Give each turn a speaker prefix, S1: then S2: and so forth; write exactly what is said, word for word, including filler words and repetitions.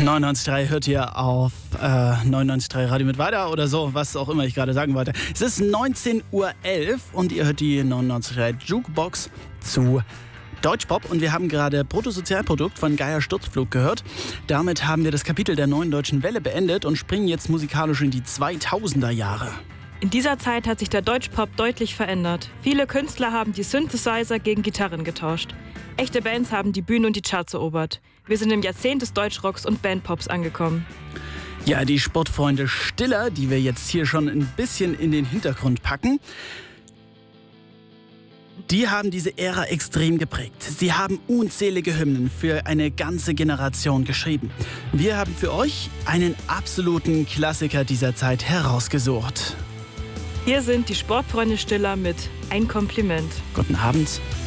S1: neunundneunzig Komma drei hört ihr auf äh, neunundneunzig Komma drei Radio mit weiter oder so, was auch immer ich gerade sagen wollte. Es ist neunzehn Uhr elf und ihr hört die neunundneunzig Komma drei Jukebox zu Deutschpop und wir haben gerade Bruttosozialprodukt von Geier Sturzflug gehört. Damit haben wir das Kapitel der neuen deutschen Welle beendet und springen jetzt musikalisch in die zweitausender Jahre.
S2: In dieser Zeit hat sich der Deutschpop deutlich verändert. Viele Künstler haben die Synthesizer gegen Gitarren getauscht. Echte Bands haben die Bühne und die Charts erobert. Wir sind im Jahrzehnt des Deutschrocks und Bandpops angekommen.
S1: Ja, die Sportfreunde Stiller, die wir jetzt hier schon ein bisschen in den Hintergrund packen, die haben diese Ära extrem geprägt. Sie haben unzählige Hymnen für eine ganze Generation geschrieben. Wir haben für euch einen absoluten Klassiker dieser Zeit herausgesucht.
S2: Hier sind die Sportfreunde Stiller mit Ein Kompliment.
S1: Guten Abend.